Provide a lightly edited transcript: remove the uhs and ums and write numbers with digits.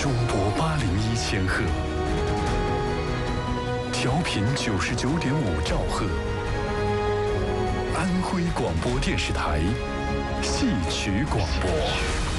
中波801千赫，调频99.5兆赫。安徽广播电视台戏曲广播。